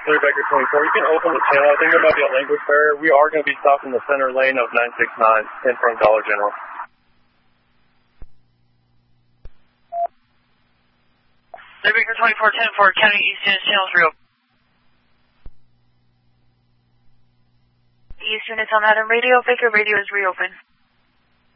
clear Baker 24. You can open the tail. I think there might be a language barrier. We are going to be stopped in the center lane of 969 in front of Dollar General. Clear Baker 2410 for County East Channels reopen. East units on Adam Radio. Baker Radio is reopened.